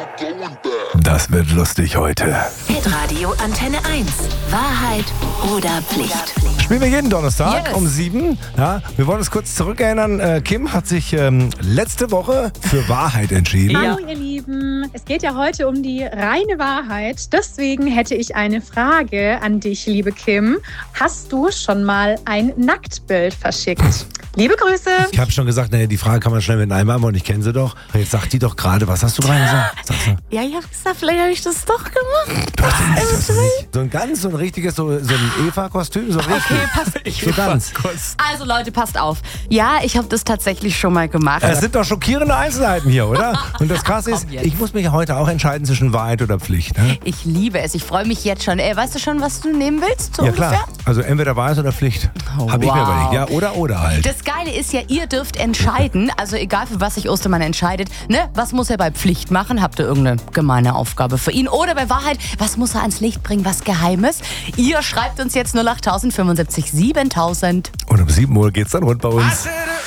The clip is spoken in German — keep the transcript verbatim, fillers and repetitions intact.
Das wird lustig heute. Hitradio Antenne eins. Wahrheit oder Pflicht? Spielen wir jeden Donnerstag Yes. um sieben. Ja, wir wollen uns kurz zurückerinnern. Äh, Kim hat sich ähm, letzte Woche für Wahrheit entschieden. Hallo ihr Lieben, es geht ja heute um die reine Wahrheit. Deswegen hätte ich eine Frage an dich, liebe Kim. Hast du schon mal ein Nacktbild verschickt? Liebe Grüße. Ich habe schon gesagt, naja, die Frage kann man schnell mit einem und ich kenne sie doch. Jetzt sagt die doch gerade, was hast du gerade gesagt? Sagst du? Ja, ich hab gesagt, vielleicht habe ich das doch gemacht. Du hast nicht, das nicht. So ein ganz, so ein richtiges, so, so ein Eva-Kostüm, so richtig. Okay, passt. So ganz. Also Leute, passt auf. Ja, ich habe das tatsächlich schon mal gemacht. Es sind doch schockierende Einzelheiten hier, oder? Und das Krasse ist, Komm jetzt. ich muss mich heute auch entscheiden zwischen Wahrheit oder Pflicht. Ne? Ich liebe es. Ich freue mich jetzt schon. Ey, weißt du schon, was du nehmen willst? So Ja ungefähr? klar, also entweder Wahrheit oder Pflicht. Oh, Habe ich mir wow. überlegt, ja, oder oder halt. Das Geile ist ja, ihr dürft entscheiden, also egal für was sich Ostermann entscheidet, ne, was muss er bei Pflicht machen? Habt ihr irgendeine gemeine Aufgabe für ihn? Oder bei Wahrheit, was muss er ans Licht bringen, was Geheimes? Ihr schreibt uns jetzt null acht null null fünfundsiebzig siebentausend. Und um sieben Uhr geht's dann rund bei uns.